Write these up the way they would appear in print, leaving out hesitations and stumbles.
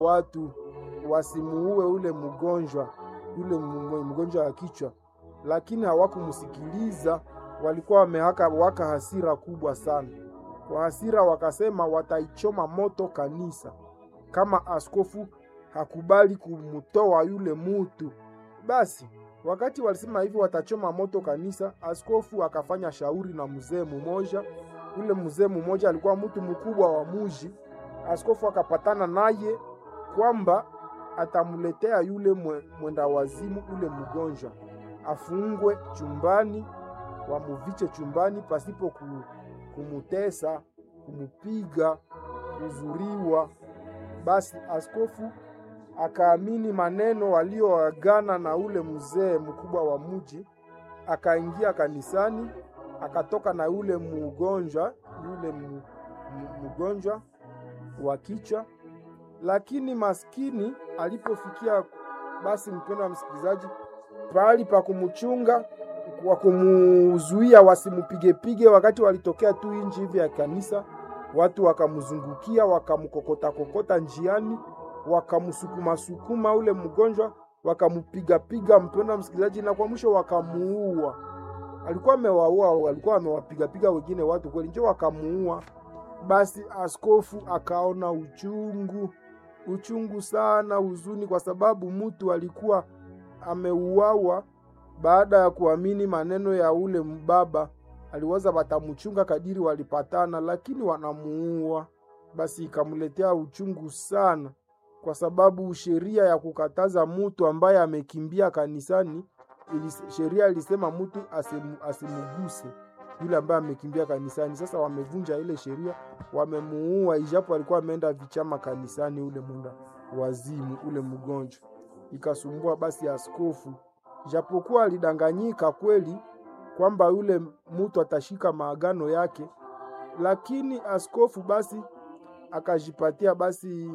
watu wasimuue ule mgonjwa, yule mgonjwa wa kichwa, lakini hawakumsikiliza. Walikuwa waka hasira kubwa sana. Kwa hasira wakasema wataichoma moto kanisa kama askofu hakubali kumutoa yule mutu. Basi wakati walisema hivi watachoma moto kanisa, askofu akafanya shauri na mzee mmoja. Ule mzee mmoja alikuwa mtu mkubwa wa muji. Askofu akapatana naye kwamba atamuletea yule mwenda wazimu, ule mgonjwa afungwe chumbani, wamuviche chumbani pasipo kumutesa, kumupiga, kuzuriwa. Basi askofu akaamini maneno walioagana na ule mzee mkubwa wa muji, akaingia kanisani, akatoka na yule mgonjwa wa kichwa. Lakini maskini alipofikia, basi mpendwa msikilizaji, pahali pa kumuchunga, kwa kumuzuia wasimupige, wakati walitokea tu nje hivi ya kanisa, watu wakamzungukia, wakamkokota njiani, wakamsukuma ule mgonjwa, wakamupiga mpendwa msikilizaji, na kwa mwisho wakamuua. Alikuwa amewaua, alikuwa amewapiga wengine watu kweli, ndio wakamuua. Basi askofu akaona uchungu sana, huzuni, kwa sababu mtu alikuwa ameuawa baada ya kuamini maneno ya ule mbaba. Aliwaza watamuchunga kadiri walipatana, lakini wanamuua. Basi ikamletea uchungu sana, kwa sababu sheria ya kukataza mtu ambaye amekimbia kanisani, sheria ilisema mtu asimuguse yule ambaye amekimbia kanisani. Sasa wamevunja ile sheria, wamemuua, ijapo alikuwa ameenda vichama kanisani, ule mwenda wazimu, ule mgonjwa. Ikasumbua basi askofu, japokuwa alidanganyika kweli kwamba yule mtu atashika maagano yake, lakini askofu basi akajipatia basi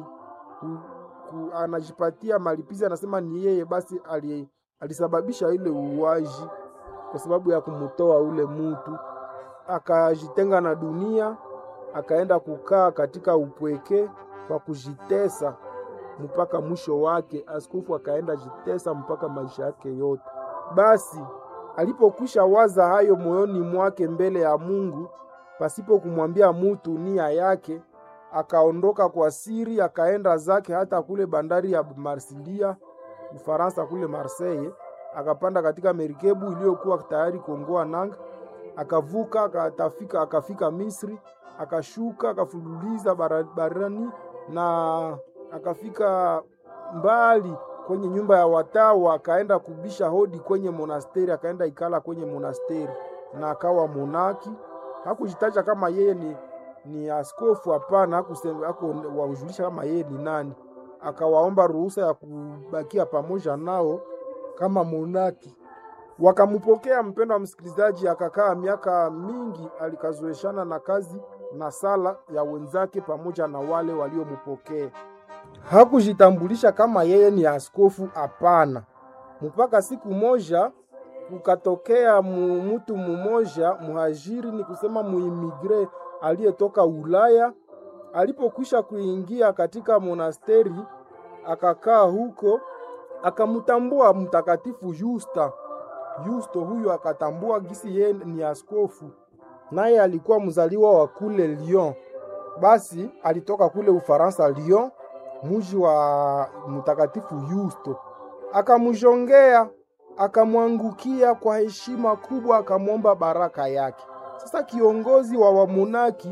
anajipatia malipizi. Anasema ni yeye basi alisababisha ile uwaji kwa sababu ya kumutoa ule mtu. Akajitenga na dunia, akaenda kukaa katika upweke kwa kujitesa mpaka mwisho wake. Askofu akaenda jitesa mpaka maisha yake yote. Basi alipokwisha waza hayo moyoni mwake mbele ya Mungu, pasipo kumwambia mtu nia yake, akaondoka kwa siri, akaenda zake hata kule bandari ya Marsilia, Ufaransa, kule Marseille. Akapanda katika merikebu iliyokuwa tayari kuongoa nanga, akavuka, akafika Misri, akashuka, akafululiza barabarani na akafika mbali kwenye nyumba ya watawa. Akaenda kubisha hodi kwenye monasteri, akaenda ikala kwenye monasteri na akawa monaki. Hakujitaja kama yeye ni askofu, hapana. Hakuwajulisha kama yeye ni nani. Akawaomba ruhusa ya kubakia pamoja nao kama monaki. Wakamupokea mpendwa wa msikilizaji, akakaa miaka mingi, alikazoeshana na kazi na sala ya wenzake pamoja na wale waliomupokea. Hakujitambulisha kama yeye ni askofu, hapana. Mpaka siku moja kukatokea mtu mmoja muhajiri, ni kusema muimigre aliyetoka Ulaya. Alipokwisha kuingia katika monasteri, akakaa huko, akamtambua mtakatifu Justo huyu akatambua gisi yeye ni askofu, naye alikuwa mzaliwa wa kule Lyon. Basi alitoka kule Ufaransa, Lyon, mji wa mtakatifu Justo. Akamjongea, akamwangukia kwa heshima kubwa, akamwomba baraka yake. Sasa kiongozi wa wamonaki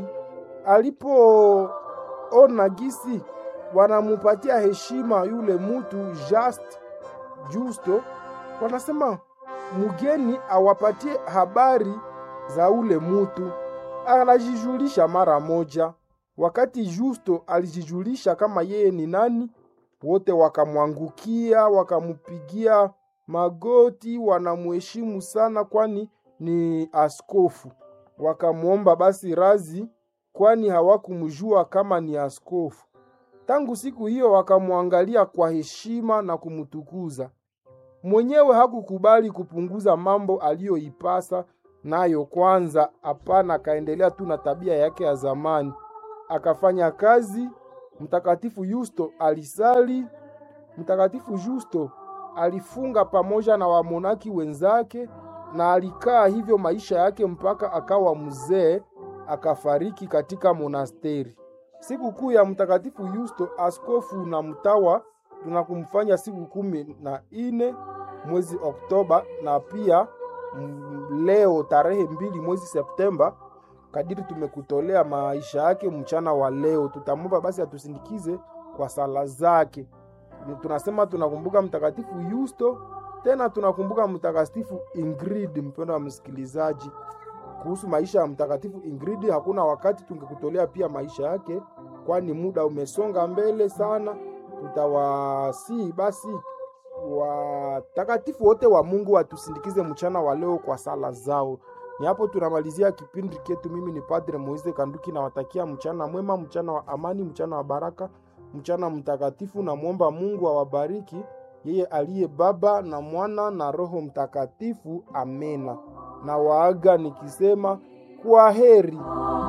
alipoona gisi wanamupatia heshima yule mtu Justo, wanasema mgeni awapatie habari za ule mtu. Anajijulisha mara moja. Wakati Justo alijijulisha kama yeye ni nani, wote wakamwangukia, wakamupigia magoti, wanamuheshimu sana kwani ni askofu. Wakamuomba basi razi, kwani hawakumjua kama ni askofu. Tangu siku hiyo wakamuangalia kwa heshima na kumutukuza. Mwenyewe hakukubali kupunguza mambo aliyoipasa nayo kwanza, hapana. Akaendelea tu na tabia yake ya zamani, akafanya kazi Mtakatifu Yusto alisali. Mtakatifu Justo alifunga pamoja na wamonaki wenzake na alikaa hivyo maisha yake mpaka akawa mzee, akafariki katika monasteri. Siku kuu ya Mtakatifu Yusto askofu na mtawa tunakumfanya siku 14 mwezi Oktoba, na pia leo tarehe 2 mwezi Septemba. Kadiri tumekutolea maisha yake mchana wa leo, tutamwomba basi atusindikize kwa sala zake. Tunasema tunakumbuka Mtakatifu Yusto, tena tunakumbuka Mtakatifu Ingrid. Mpendo wa msikilizaji, kuhusu maisha ya Mtakatifu Ingrid hakuna wakati tungekutolea pia maisha yake, kwani muda umesonga mbele sana. Tutawasi basi watakatifu wote wa Mungu watusindikize mchana wa leo kwa sala zao. Ni hapo tunamalizia kipindi chetu. Mimi ni Padre Moise Kanduki, na watakia mchana mwema, mchana wa amani, mchana wa baraka, mchana mtakatifu, na muomba Mungu awabariki, yeye aliye Baba na Mwana na Roho Mtakatifu. Amena. Na waaga nikisema kwa heri.